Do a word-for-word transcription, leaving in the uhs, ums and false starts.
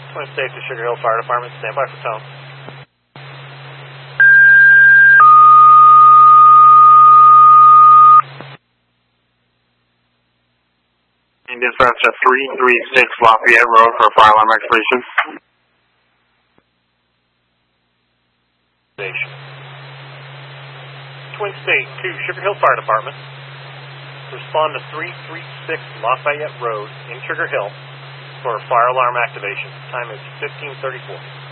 Twin State to Sugar Hill Fire Department. Stand by for tone. Dispatch at three three six Lafayette Road for fire alarm activation. Twin State to Sugar Hill Fire Department. Respond to three three six Lafayette Road in Sugar Hill for fire alarm activation. Time is fifteen thirty-four.